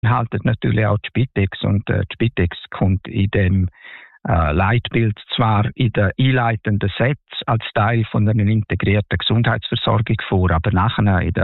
beinhaltet natürlich auch die Spitex. Und die Spitex kommt in dem Leitbild zwar in den einleitenden Sätzen als Teil von einer integrierten Gesundheitsversorgung vor, aber nachher in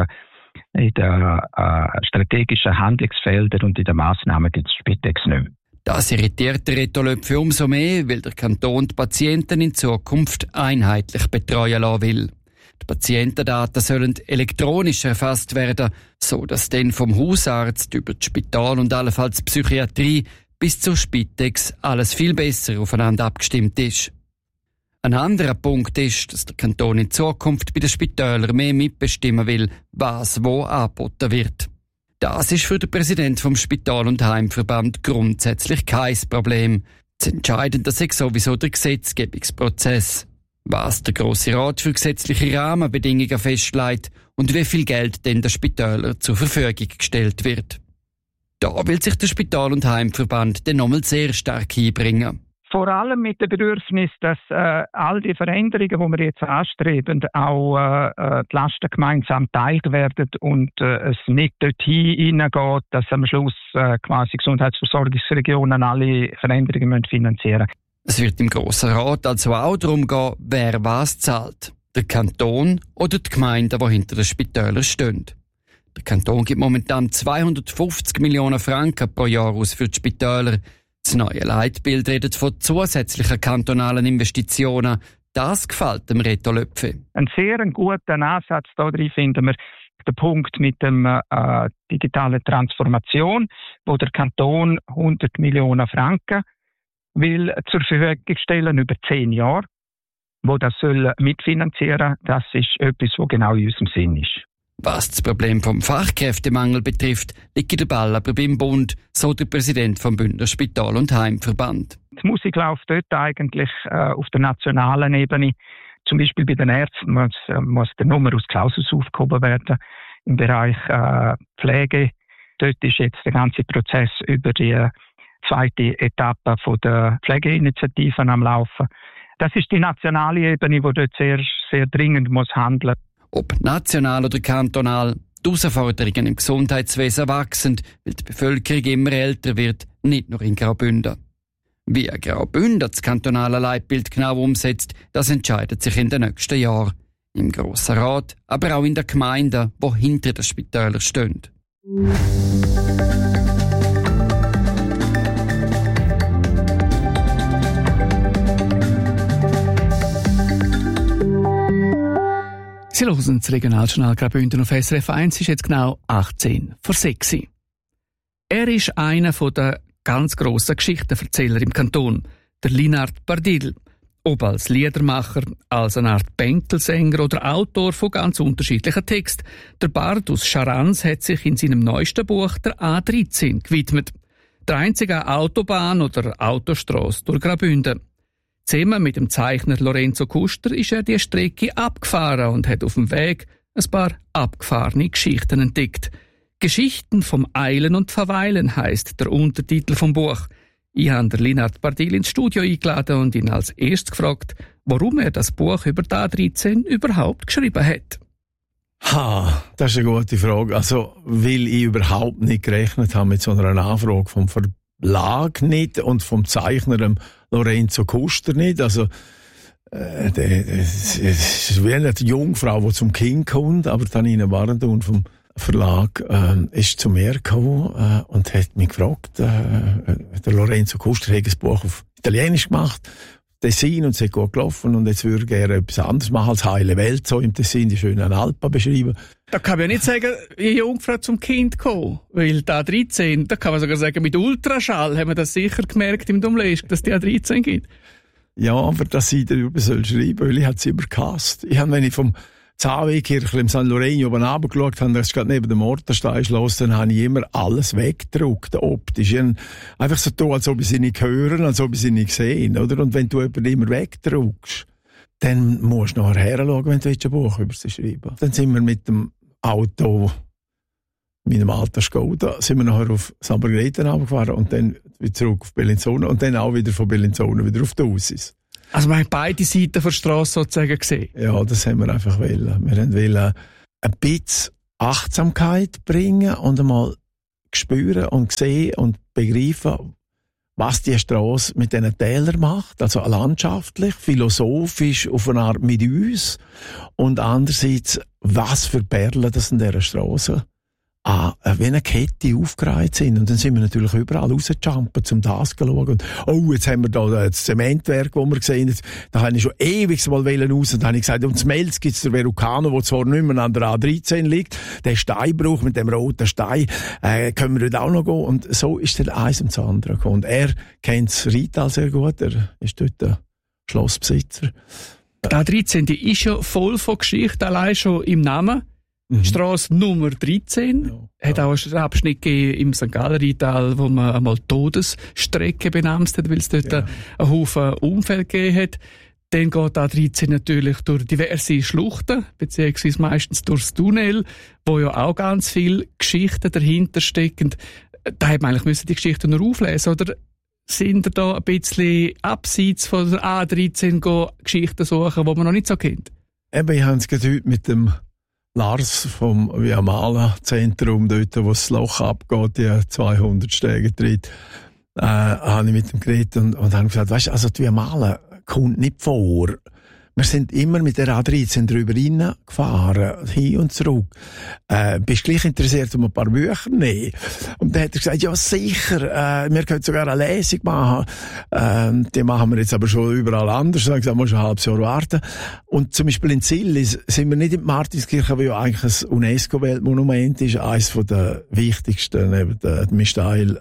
den strategischen Handlungsfeldern und in den Massnahmen gibt es Spitex nicht mehr. Das irritiert Reto Löpfe umso mehr, weil der Kanton die Patienten in Zukunft einheitlich betreuen lassen will. Die Patientendaten sollen elektronisch erfasst werden, so dass dann vom Hausarzt über das Spital und allenfalls die Psychiatrie bis zur Spitex alles viel besser aufeinander abgestimmt ist. Ein anderer Punkt ist, dass der Kanton in Zukunft bei den Spitälern mehr mitbestimmen will, was wo angeboten wird. Das ist für den Präsidenten vom Spital- und Heimverband grundsätzlich kein Problem. Das Entscheidende ist sowieso der Gesetzgebungsprozess. Was der Grosse Rat für gesetzliche Rahmenbedingungen festlegt und wie viel Geld denn den Spitälern zur Verfügung gestellt wird. Da will sich der Spital- und Heimverband dann nochmal sehr stark einbringen. Vor allem mit dem Bedürfnis, dass all die Veränderungen, die wir jetzt anstreben, auch die Lasten gemeinsam geteilt werden und es nicht dorthin hineingeht, dass am Schluss quasi Gesundheitsversorgungsregionen alle Veränderungen finanzieren müssen. Es wird im Grossen Rat also auch darum gehen, wer was zahlt. Der Kanton oder die Gemeinden, die hinter den Spitälern stehen. Der Kanton gibt momentan 250 Millionen Franken pro Jahr aus für die Spitäler. Das neue Leitbild redet von zusätzlichen kantonalen Investitionen. Das gefällt dem Reto Löpfe. Einen sehr guten Ansatz darin finden wir den Punkt mit der digitalen Transformation, wo der Kanton 100 Millionen Franken will zur Verfügung stellen über 10 Jahre, wo das soll mitfinanzieren. Das ist etwas, was genau in unserem Sinn ist. Was das Problem vom Fachkräftemangel betrifft, liegt der Ball aber beim Bund, so der Präsident vom Bündner Spital- und Heimverband. Die Musik läuft dort eigentlich auf der nationalen Ebene. Zum Beispiel bei den Ärzten muss der Numerus Clausus aufgehoben werden. Im Bereich Pflege, dort ist jetzt der ganze Prozess über die zweite Etappe von der Pflegeinitiativen am Laufen. Das ist die nationale Ebene, die dort sehr, sehr dringend muss handeln. Ob national oder kantonal, die Herausforderungen im Gesundheitswesen wachsen, weil die Bevölkerung immer älter wird, nicht nur in Graubünden. Wie Graubünden das kantonale Leitbild genau umsetzt, das entscheidet sich in den nächsten Jahren. Im Grossen Rat, aber auch in den Gemeinden, die hinter den Spitälern stehen. Sie hören das Regionaljournal Graubünden auf SRF 1, ist jetzt genau 18:06. Er ist einer der ganz grossen Geschichtenerzähler im Kanton, der Linard Bardil. Ob als Liedermacher, als eine Art Bänkelsänger oder Autor von ganz unterschiedlichen Texten. Der Bard aus Scharans hat sich in seinem neuesten Buch der A13 gewidmet. Der einzige Autobahn oder Autostrasse durch Graubünden. Zusammen mit dem Zeichner Lorenzo Kuster ist er die Strecke abgefahren und hat auf dem Weg ein paar abgefahrene Geschichten entdeckt. Geschichten vom Eilen und Verweilen heisst der Untertitel vom Buch. Ich habe den Linard Bardil ins Studio eingeladen und ihn als erstes gefragt, warum er das Buch über die A13 überhaupt geschrieben hat. Das ist eine gute Frage. Also, weil ich überhaupt nicht gerechnet habe mit so einer Anfrage vom Verlag nicht und vom Zeichner Lorenzo Kuster nicht. Also, das ist wie eine Jungfrau, die zum Kind kommt, aber dann in Warendun vom Verlag ist zu mir gekommen und hat mich gefragt, der Lorenzo Kuster hat ein Buch auf Italienisch gemacht, Tessin, und es ist gut gelaufen und jetzt würde er gerne etwas anderes machen als heile Welt, so im Tessin die schönen Alpen beschreiben. Da kann man ja nicht sagen, wie Jungfrau zum Kind kommen, weil die A13, da kann man sogar sagen, mit Ultraschall haben wir das sicher gemerkt im Domlesk, dass die A13 gibt. Ja, aber dass ich darüber schreiben soll, weil ich sie immer gehasst. Ich habe, wenn ich vom Zahnwegkirche im San Lorenzo oben runtergeschaut habe, das ist gerade neben dem Mortenstein schloss, dann habe ich immer alles weggedruckt, optisch. Einfach so tun, als ob ich sie nicht hören, als ob ich sie nicht sehen, oder? Und wenn du jemanden immer wegdruckst, dann musst du nachher herschauen, wenn du ein Buch über sie schreiben willst. Dann sind wir mit dem Auto, meinem alten Skoda, sind wir nachher auf San Margrethen runtergefahren und dann wieder zurück auf Bellinzona und dann auch wieder von Bellinzona wieder auf die Ausis. Also wir haben beide Seiten der Strasse sozusagen gesehen? Ja, das haben wir einfach wollen. Wir wollen ein bisschen Achtsamkeit bringen und einmal spüren und sehen und begreifen, was die Strasse mit diesen Tälern macht, also landschaftlich, philosophisch, auf eine Art mit uns, und andererseits, was für Perlen das in dieser Strasse wie eine Kette aufgereiht sind. Und dann sind wir natürlich überall rausgejumpt, um das zu schauen. Und, jetzt haben wir da das Zementwerk, das wir gesehen haben. Da habe ich schon ewig mal raus. Und dann habe ich gesagt, und zum Melz gibt es den Verrucano, der zwar nicht mehr an der A13 liegt. Der Steinbruch mit dem roten Stein, können wir dort auch noch gehen. Und so ist dann eins und das andere gekommen. Und er kennt das Rital sehr gut. Er ist dort der Schlossbesitzer. Die A13, die ist ja voll von Geschichte, allein schon im Namen. Strasse Nummer 13. Ja. Hat auch einen Abschnitt gegeben im St. Galler-Rital, wo man einmal Todesstrecke benannt hat, weil es dort einen Haufen Unfälle gegeben hat. Dann geht A13 natürlich durch diverse Schluchten, beziehungsweise meistens durchs Tunnel, wo ja auch ganz viele Geschichten dahinter stecken. Da hätte man eigentlich die Geschichten nur auflesen, oder? Sind ihr da ein bisschen abseits von der A13 Geschichten suchen, die man noch nicht so kennt? Eben, ich habe es gerade heute mit dem Lars vom Viamala-Zentrum, dort, wo das Loch abgeht, die 200 Stege tritt, habe ich mit dem geredet und habe gesagt, weißt du, also die Viamala kommt nicht vor. Wir sind immer mit der A13 drüber reingefahren, hin und zurück. Bist gleich interessiert, um ein paar Bücher nehmen? Und dann hat er gesagt, ja sicher, wir können sogar eine Lesung machen. Die machen wir jetzt aber schon überall anders. Dann habe ich gesagt, muss schon ein halbes Jahr warten. Und zum Beispiel in Zillis sind wir nicht in die Martinskirche, weil ja eigentlich ein UNESCO-Weltmonument ist, eines von der wichtigsten, neben der Misteil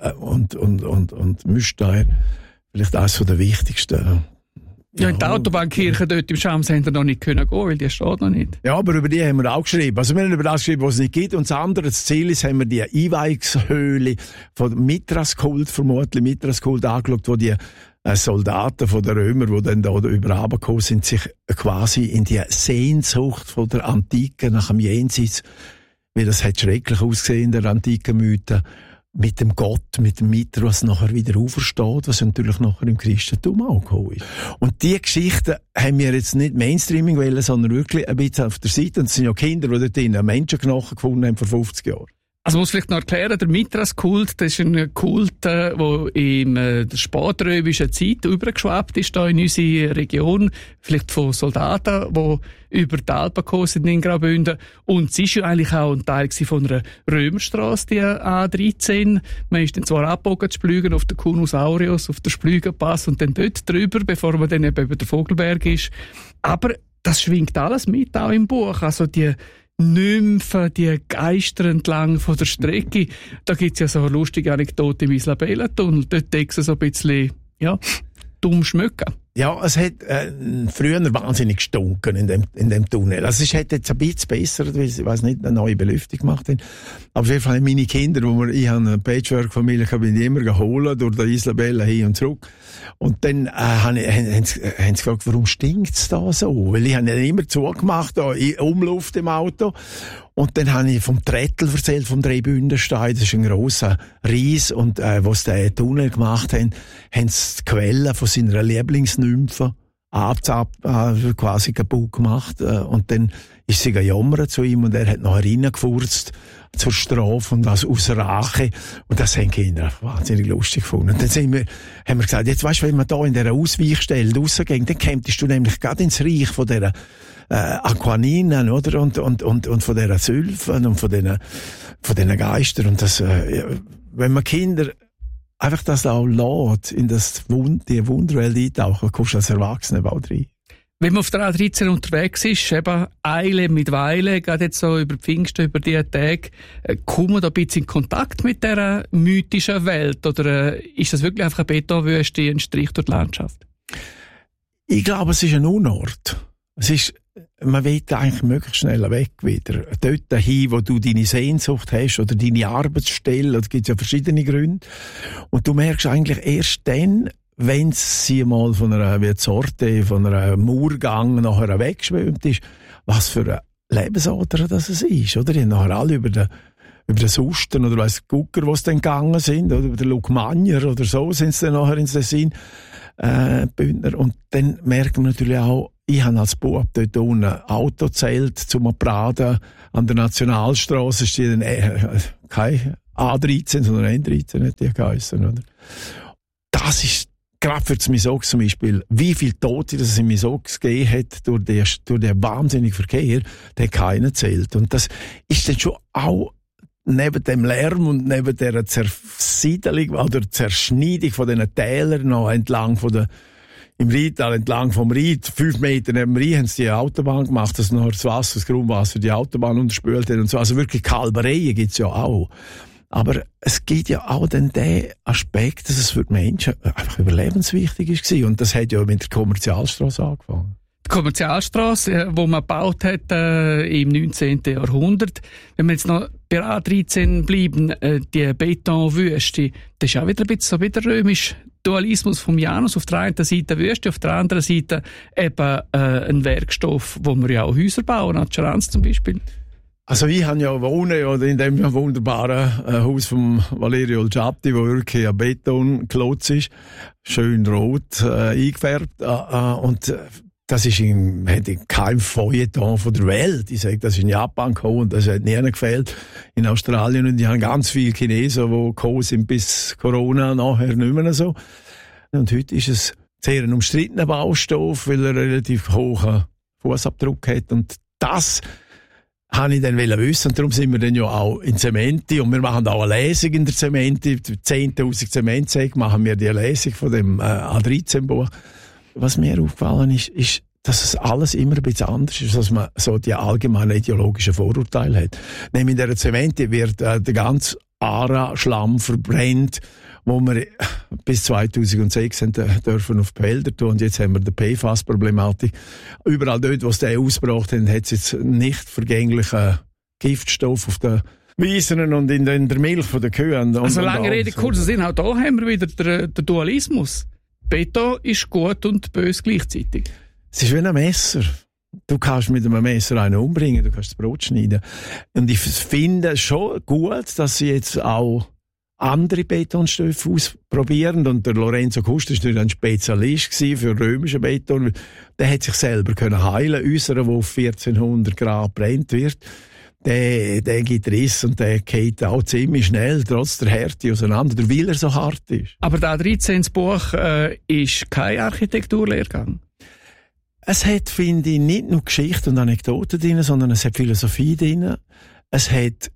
und Müsteir. Vielleicht eines von der wichtigsten. Ja, in die Autobahnkirche dort im Schams haben wir noch nicht gehen können, weil die steht noch nicht. Ja, aber über die haben wir auch geschrieben. Also wir haben über das geschrieben, was es nicht gibt. Und das andere, das Ziel ist, haben wir die Einweihungshöhle von Mithras-Kult, vermutlich Mithras-Kult angeschaut, wo die Soldaten von den Römern, die dann da übergekommen sind, sich quasi in die Sehnsucht von der Antike nach dem Jenseits, wie das hat schrecklich ausgesehen in der antiken Mythen, mit dem Gott, mit dem Mithras nachher wieder aufersteht, was natürlich nachher im Christentum auch gekommen ist. Und diese Geschichten haben wir jetzt nicht Mainstreaming wollen, sondern wirklich ein bisschen auf der Seite. Und es sind ja Kinder, die dort drinnen Menschenknochen gefunden haben vor 50 Jahren. Also muss vielleicht noch erklären, der Mithras-Kult, das ist ein Kult, der in der spätrömischen Zeit übergeschwappt ist, da in unsere Region, vielleicht von Soldaten, die über die Alpen gekommen sind in Graubünden. Und es ist ja eigentlich auch ein Teil von einer Römerstrasse, die A13. Man ist dann zwar abgebogen zu Splügen auf den Cunus Aureus, auf den Splügenpass und dann dort drüber, bevor man dann eben über den Vogelberg ist. Aber das schwingt alles mit, auch im Buch. Also die Nymphen, die Geister entlang von der Strecke. Da gibt's ja so eine lustige Anekdote im Isla-Bella-Tunnel. Dort denkst du so ein bisschen, ja, dumm schmücken. Ja, es hat früher wahnsinnig gestunken in dem Tunnel. Also es hat jetzt ein bisschen besser, weil ich weiss nicht, eine neue Belüftung gemacht haben. Aber auf jeden Fall meine Kinder, ich habe eine Patchwork-Familie, bin ich immer geholt durch die Isla Bella hin und zurück. Und dann haben sie gefragt, warum stinkt's da so? Weil ich habe ja immer zugemacht, da in Umluft im Auto. Und dann habe ich vom Trettel erzählt, vom Dreibündenstein. Das ist ein grosser Ries. Und wo sie den Tunnel gemacht haben, haben sie die Quelle von seiner Lieblingsnymphe quasi kaputt gemacht. Und dann ist sie gejammert zu ihm und er hat nachher reingefurzt zur Strafe und das aus Rache. Und das haben die Kinder wahnsinnig lustig gefunden. Und dann haben wir gesagt, jetzt weißt du, wenn wir da in dieser Ausweichstelle rausgehen, dann kämpfst du nämlich gerade ins Reich von dieser Aquaninen, oder? Und von dieser Sylphen und von diesen Geistern. Und das, wenn man Kinder einfach das auch lässt, in die Wunderwelt eintauchen, kommst du als Erwachsener bald rein. Wenn man auf der A13 unterwegs ist, eben Eile mit Weile, gerade jetzt so über Pfingsten, über diese Tage, kommt man da ein bisschen in Kontakt mit dieser mythischen Welt? Oder ist das wirklich einfach eine Betonwüste, ein Strich durch die Landschaft? Ich glaube, es ist ein Unort. Man will eigentlich möglichst schnell weg wieder. Dort hin, wo du deine Sehnsucht hast oder deine Arbeitsstelle, da gibt es ja verschiedene Gründe. Und du merkst eigentlich erst dann, wenn sie mal von einer Sorte, von einer Murgang nachher weggeschwemmt ist, was für eine Lebensader das ist, oder? Die haben nachher alle über den Sustern oder weiss Gucker, wo sie dann gegangen sind, oder über den Lugmanjer oder so sind sie dann nachher ins Tessin, Bündner. Und dann merkt man natürlich auch, ich habe als Bub dort unten Auto gezählt zum Praden an der Nationalstrasse, steht dann kein A13, sondern N13 hat die geheißen, oder? Das ist gerade für das Misox zum Beispiel, wie viele Tote es im Misox gegeben hat durch den wahnsinnigen Verkehr, der keiner zählt. Und das ist dann schon auch neben dem Lärm und neben der Zersiedelung oder Zerschneidung von diesen Tälern noch entlang im Rheintal, entlang vom Rhein, 5 Meter neben dem Rhein haben sie die Autobahn gemacht, dass noch das Grundwasser die Autobahn unterspült hat und so. Also wirklich Kalbereien gibt's ja auch. Aber es gibt ja auch den Aspekt, dass es für die Menschen einfach überlebenswichtig war. Und das hat ja mit der Kommerzialstrasse angefangen. Die Kommerzialstrasse, die man gebaut hat im 19. Jahrhundert. Wenn wir jetzt noch bei A13 bleiben, die Betonwüste, das ist auch wieder ein bisschen so wie der römische Dualismus vom Janus. Auf der einen Seite Wüste, auf der anderen Seite eben ein Werkstoff, wo wir ja auch Häuser bauen, Atscheranz zum Beispiel. Also ich habe ja wohnen in dem wunderbaren Haus von Valerio Olgiati, wo wirklich ein Betonklotz ist, schön rot eingefärbt und das ist hätte kein Feuilleton von der Welt. Ich sage, das ist in Japan gekommen und das hat nie gefehlt. In Australien und die haben ganz viele Chinesen, die gekommen sind bis Corona nachher nicht mehr so. Und heute ist es sehr ein umstrittener Baustoff, weil er einen relativ hohen Fußabdruck hat und das habe ich dann wissen und darum sind wir dann ja auch in Zementi und wir machen auch eine Lesung in der Zementi, 10'000 Zementsäcke machen wir die Lesung von dem A13-Buch. Was mir aufgefallen ist, dass es alles immer ein bisschen anders ist, als man so die allgemeinen ideologischen Vorurteile hat. Nämlich in der Zementi wird der ganze ARA-Schlamm verbrennt, wo wir bis 2006 dürfen auf die Felder tun und jetzt haben wir die PFAS-Problematik. Überall dort, wo es den ausgebracht haben, hat es jetzt nicht vergänglichen Giftstoff auf den Wiesen und in der Milch von den Kühen. Also lange Rede, kurzer Sinn, auch da haben wir wieder den Dualismus. Beton ist gut und böse gleichzeitig. Es ist wie ein Messer. Du kannst mit einem Messer einen umbringen, du kannst das Brot schneiden. Und ich finde schon gut, dass sie jetzt auch andere Betonstoffe ausprobieren. Und der Lorenzo Custer war nicht ein Spezialist für römischen Beton. Der hat sich selber heilen können. Unserer, der auf 1400 Grad brennt wird, der gibt Riss und der geht auch ziemlich schnell, trotz der Härte auseinander, weil er so hart ist. Aber das 13. Buch ist kein Architekturlehrgang. Es hat, finde ich, nicht nur Geschichte und Anekdoten drin, sondern es hat Philosophie drin. Es hat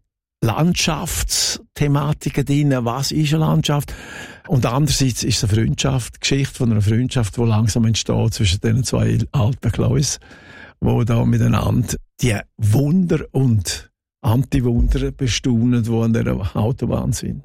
Landschaftsthematiken drin. Was ist eine Landschaft? Und andererseits ist es eine Freundschaft, Geschichte von einer Freundschaft, die langsam entsteht zwischen diesen zwei alten Klaus, die da miteinander die Wunder und Anti-Wunder bestaunen, die an dieser Autobahn sind.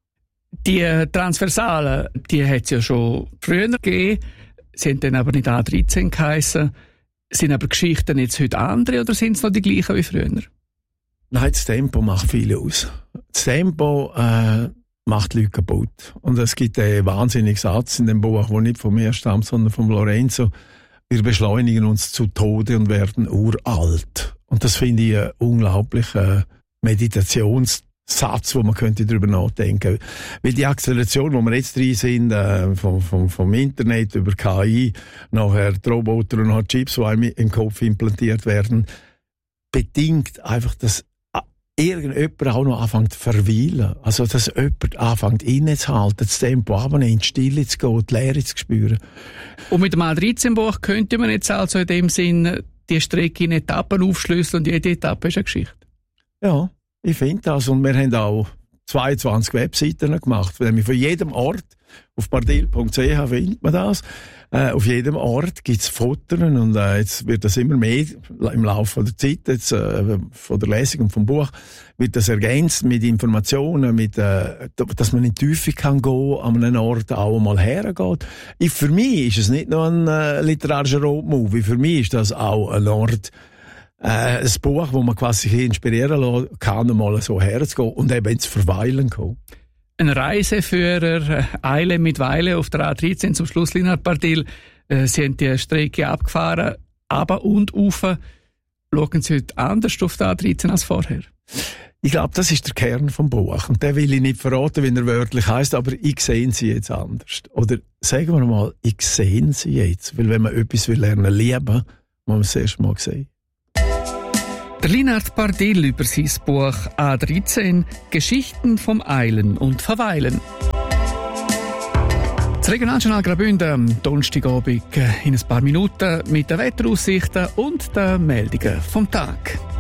Die Transversalen, die hat es ja schon früher gegeben. Sie haben dann aber nicht A13 geheissen. Sind aber Geschichten jetzt heute andere oder sind es noch die gleichen wie früher? Nein, das Tempo macht viel aus. Das Tempo macht Leute kaputt. Und es gibt einen wahnsinnigen Satz in dem Buch, der nicht von mir stammt, sondern von Lorenzo. Wir beschleunigen uns zu Tode und werden uralt. Und das finde ich einen unglaublichen Meditationssatz, wo man könnte darüber nachdenken. Weil die Acceleration, wo wir jetzt drin sind, vom Internet über KI, nachher die Roboter und nachher Chips, die einem im Kopf implantiert werden, bedingt einfach, dass irgendjemand auch noch anfängt zu verweilen. Also, dass jemand anfängt innezuhalten, das Tempo abzunehmen, in die Stille zu gehen, die Leere zu spüren. Und mit dem A13-Buch könnte man jetzt also in dem Sinn die Strecke in Etappen aufschlüsseln und jede Etappe ist eine Geschichte. Ja, ich finde das. Und wir haben auch 22 Webseiten gemacht. Nämlich von jedem Ort, auf bardil.ch findet man das. Auf jedem Ort gibt es Fotos und jetzt wird das immer mehr im Laufe der Zeit, jetzt, von der Lesung und vom Buch, wird das ergänzt mit Informationen, dass man in die Tiefe kann gehen, an einem Ort auch mal hergeht. Für mich ist es nicht nur ein literarischer Roadmovie, für mich ist das auch ein Ort, ein Buch, wo man quasi sich inspirieren lassen kann, mal so herzugehen und eben ins Verweilen kommen. Ein Reiseführer, Eile mit Weile auf der A13 zum Schluss Linhard Bardil. Sie haben die Strecke abgefahren, runter und rauf. Schauen Sie heute anders auf die A13 als vorher? Ich glaube, das ist der Kern vom Buch. Und den will ich nicht verraten, wie er wörtlich heisst, aber ich sehe sie jetzt anders. Oder sagen wir mal, ich sehe sie jetzt. Weil wenn man etwas lernen will, lieben, muss man es erst mal sehen. Der Linhard Pardil über sein Buch A13 «Geschichten vom Eilen und Verweilen». Das Regionaljournal Graubünden am Donnerstagabend in ein paar Minuten mit den Wetteraussichten und den Meldungen vom Tag.